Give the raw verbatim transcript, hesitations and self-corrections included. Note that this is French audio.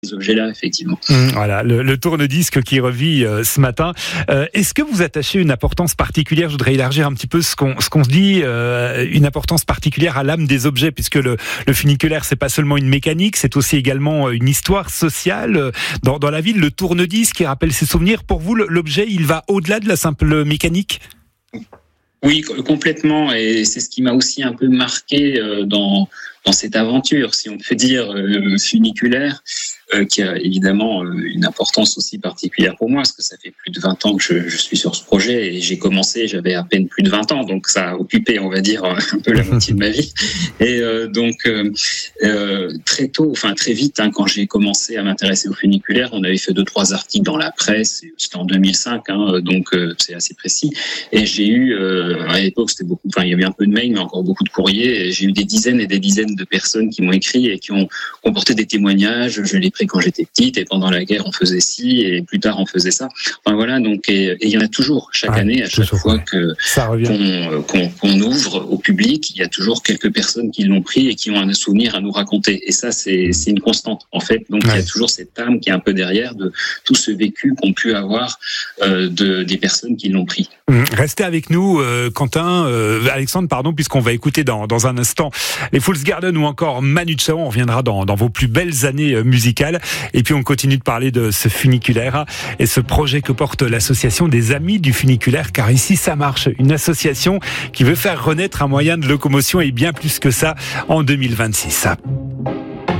ces objets-là, effectivement. Mmh, voilà, le, le tourne-disque qui revit euh, ce matin. Euh, est-ce que vous attachez une importance particulière, je voudrais élargir un petit peu ce qu'on, ce qu'on se dit, euh, une importance particulière à l'âme des objets, puisque le, le funiculaire, c'est pas seulement une mécanique, c'est aussi également une histoire sociale. Dans, dans la ville, le tourne-disque qui rappelle ses souvenirs, pour vous, l'objet, il va au-delà de la simple mécanique ? Oui, complètement, et c'est ce qui m'a aussi un peu marqué euh, dans dans cette aventure, si on peut dire, euh, funiculaire, euh, qui a évidemment euh, une importance aussi particulière pour moi, parce que ça fait plus de vingt ans que je, je suis sur ce projet, et j'ai commencé, j'avais à peine plus de vingt ans, donc ça a occupé, on va dire, un peu la moitié de ma vie. Et euh, donc, euh, euh, très tôt, enfin très vite, hein, quand j'ai commencé à m'intéresser au funiculaire, on avait fait deux, trois articles dans la presse, c'était en deux mille cinq, hein, donc euh, c'est assez précis, et j'ai eu, euh, à l'époque, c'était beaucoup, enfin il y avait un peu de mails, mais encore beaucoup de courriers, et j'ai eu des dizaines et des dizaines de personnes qui m'ont écrit et qui ont comporté des témoignages. Je l'ai pris quand j'étais petite, et pendant la guerre on faisait ci, et plus tard on faisait ça. Enfin voilà, donc et il y en a toujours chaque ouais, année, à chaque fois que qu'on, qu'on, qu'on ouvre au public, il y a toujours quelques personnes qui l'ont pris et qui ont un souvenir à nous raconter. Et ça c'est c'est une constante en fait. Donc ouais. Il y a toujours cette âme qui est un peu derrière de tout ce vécu qu'ont pu avoir euh, de des personnes qui l'ont pris. Restez avec nous, euh, Quentin, euh, Alexandre, pardon, puisqu'on va écouter dans dans un instant les Fool's Garden ou encore Manu Chao. On reviendra dans, dans vos plus belles années musicales. Et puis on continue de parler de ce funiculaire et ce projet que porte l'association des Amis du Funiculaire, car ici ça marche. Une association qui veut faire renaître un moyen de locomotion et bien plus que ça en deux mille vingt-six.